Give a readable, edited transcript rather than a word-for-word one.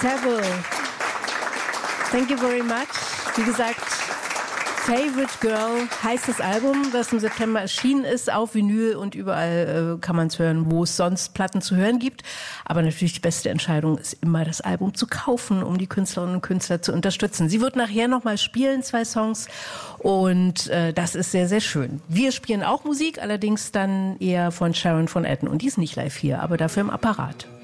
Sable. Thank you very much. Wie gesagt, Favorite Girl heißt das Album, das im September erschienen ist, auf Vinyl und überall kann man es hören, wo es sonst Platten zu hören gibt. Aber natürlich die beste Entscheidung ist immer, das Album zu kaufen, um die Künstlerinnen und Künstler zu unterstützen. Sie wird nachher nochmal spielen, 2 Songs, und das ist sehr, sehr schön. Wir spielen auch Musik, allerdings dann eher von Sharon von Etten, und die ist nicht live hier, aber dafür im Apparat.